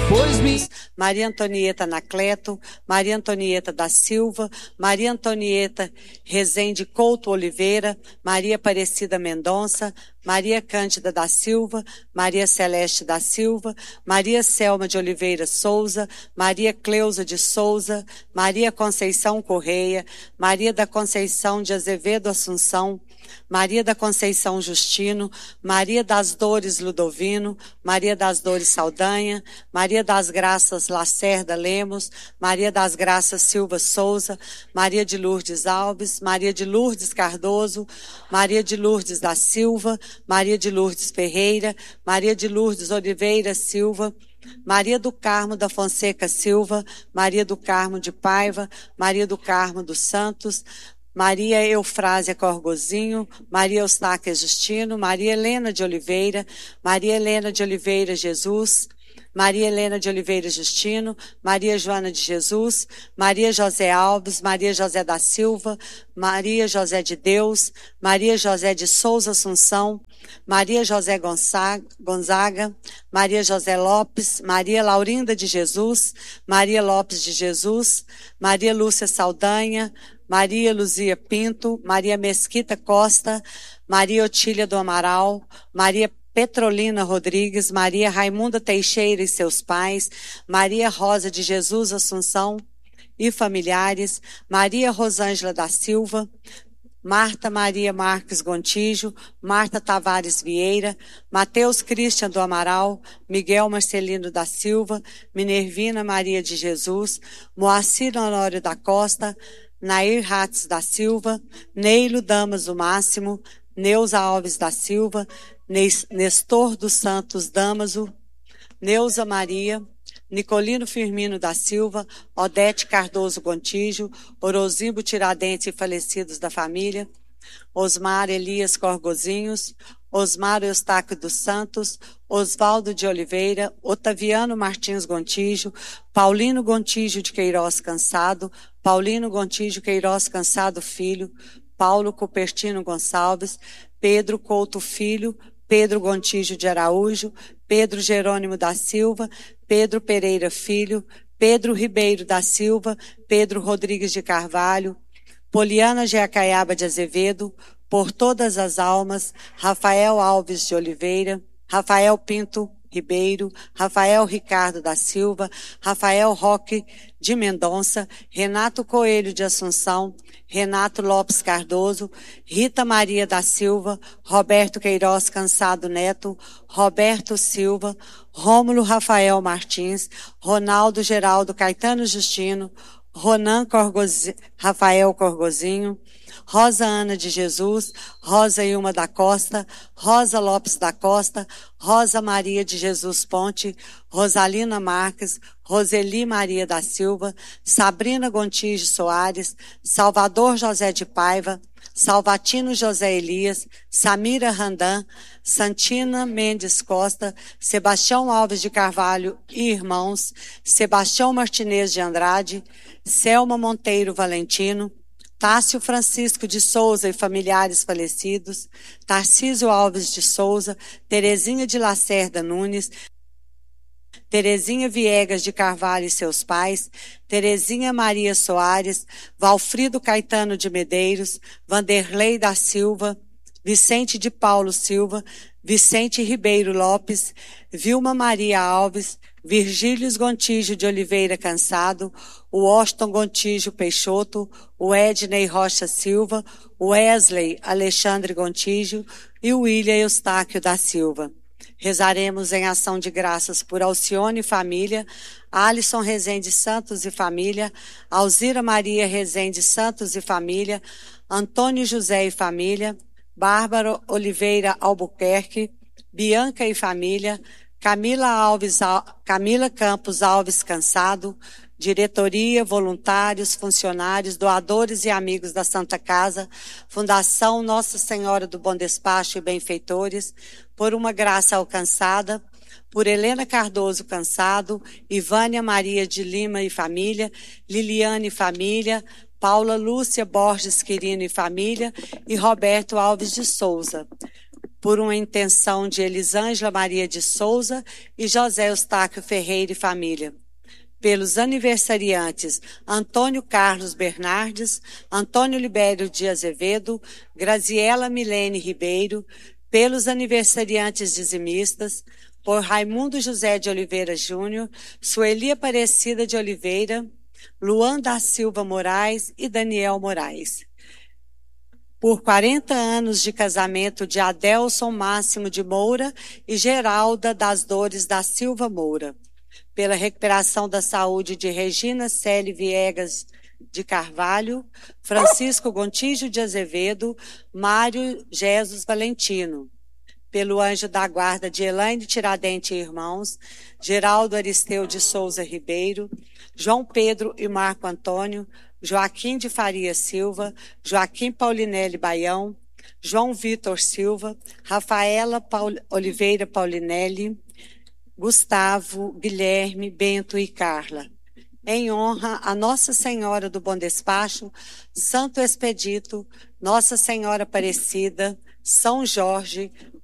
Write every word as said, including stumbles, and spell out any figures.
pois me... Maria Antonieta Anacleto, Maria Antonieta da Silva, Maria Antonieta Rezende Couto Oliveira, Maria Aparecida Mendonça, Maria Cândida da Silva, Maria Celeste da Silva, Maria Selma de Oliveira Souza, Maria Cleusa de Souza, Maria Conceição Correia, Maria da Conceição de Azevedo Assunção, Maria da Conceição Justino, Maria das Dores Ludovino, Maria das Dores Saldanha, Maria das Graças Lacerda Lemos, Maria das Graças Silva Souza, Maria de Lourdes Alves, Maria de Lourdes Cardoso, Maria de Lourdes da Silva, Maria de Lourdes Ferreira, Maria de Lourdes Oliveira Silva, Maria do Carmo da Fonseca Silva, Maria do Carmo de Paiva, Maria do Carmo dos Santos, Maria Eufrásia Corgozinho, Maria Eustáquia Justino, Maria Helena de Oliveira, Maria Helena de Oliveira Jesus, Maria Helena de Oliveira Justino, Maria Joana de Jesus, Maria José Alves, Maria José da Silva, Maria José de Deus, Maria José de Souza Assunção, Maria José Gonzaga, Maria José Lopes, Maria Laurinda de Jesus, Maria Lopes de Jesus, Maria Lúcia Saldanha, Maria Luzia Pinto, Maria Mesquita Costa, Maria Otília do Amaral, Maria Petrolina Rodrigues, Maria Raimunda Teixeira e seus pais, Maria Rosa de Jesus Assunção e familiares, Maria Rosângela da Silva, Marta Maria Marques Gontijo, Marta Tavares Vieira, Mateus Cristian do Amaral, Miguel Marcelino da Silva, Minervina Maria de Jesus, Moacir Honório da Costa, Nair Rates da Silva, Neilo Damas do Máximo, Neuza Alves da Silva, Nestor dos Santos Damaso, Neuza Maria, Nicolino Firmino da Silva, Odete Cardoso Gontijo, Orozimbo Tiradentes e falecidos da família, Osmar Elias Corgozinhos, Osmar Eustáquio dos Santos, Osvaldo de Oliveira, Otaviano Martins Gontijo, Paulino Gontijo de Queiroz Cansado, Paulino Gontijo Queiroz Cansado Filho, Paulo Cupertino Gonçalves, Pedro Couto Filho, Pedro Gontijo de Araújo, Pedro Jerônimo da Silva, Pedro Pereira Filho, Pedro Ribeiro da Silva, Pedro Rodrigues de Carvalho, Poliana Jeacaiaba de Azevedo, por todas as almas, Rafael Alves de Oliveira, Rafael Pinto Ribeiro, Rafael Ricardo da Silva, Rafael Roque de Mendonça, Renato Coelho de Assunção, Renato Lopes Cardoso, Rita Maria da Silva, Roberto Queiroz Cansado Neto, Roberto Silva, Rômulo Rafael Martins, Ronaldo Geraldo Caetano Justino, Ronan Corgozi, Rafael Corgozinho, Rosa Ana de Jesus, Rosa Ilma da Costa, Rosa Lopes da Costa, Rosa Maria de Jesus Ponte, Rosalina Marques, Roseli Maria da Silva, Sabrina Gontijo Soares, Salvador José de Paiva, Salvatino José Elias, Samira Randan, Santina Mendes Costa, Sebastião Alves de Carvalho e irmãos, Sebastião Martinez de Andrade, Selma Monteiro Valentino, Tássio Francisco de Souza e familiares falecidos, Tarcísio Alves de Souza, Terezinha de Lacerda Nunes, Terezinha Viegas de Carvalho e seus pais, Terezinha Maria Soares, Valfrido Caetano de Medeiros, Vanderlei da Silva, Vicente de Paulo Silva, Vicente Ribeiro Lopes, Vilma Maria Alves, Virgílios Gontijo de Oliveira Cansado, o Washington Gontijo Peixoto, o Ednei Rocha Silva, o Wesley Alexandre Gontijo e o William Eustáquio da Silva. Rezaremos em ação de graças por Alcione e família, Alisson Rezende Santos e família, Alzira Maria Rezende Santos e família, Antônio José e família, Bárbara Oliveira Albuquerque, Bianca e família, Camila Alves, Camila Campos Alves Cansado, diretoria, voluntários, funcionários, doadores e amigos da Santa Casa, Fundação Nossa Senhora do Bom Despacho e benfeitores, por uma graça alcançada, por Helena Cardoso Cansado, Ivânia Maria de Lima e família, Liliane e família, Paula Lúcia Borges Quirino e família e Roberto Alves de Souza. por uma intenção de Elisângela Maria de Souza e José Eustáquio Ferreira e família. Pelos aniversariantes Antônio Carlos Bernardes, Antônio Libério de Azevedo, Graziela Milene Ribeiro, pelos aniversariantes dizimistas, por Raimundo José de Oliveira Júnior, Sueli Aparecida de Oliveira, Luan da Silva Moraes e Daniel Moraes. Por quarenta anos de casamento de Adelson Máximo de Moura e Geralda das Dores da Silva Moura. Pela recuperação da saúde de Regina Celi Viegas de Carvalho, Francisco Gontijo de Azevedo, Mário Jesus Valentino. Pelo anjo da guarda de Elaine Tiradentes e Irmãos, Geraldo Aristeu de Souza Ribeiro, João Pedro e Marco Antônio, Joaquim de Faria Silva, Joaquim Paulinelli Baião, João Vitor Silva, Rafaela Paul Oliveira Paulinelli, Gustavo, Guilherme, Bento e Carla. Em honra a Nossa Senhora do Bom Despacho, Santo Expedito, Nossa Senhora Aparecida, São Jorge,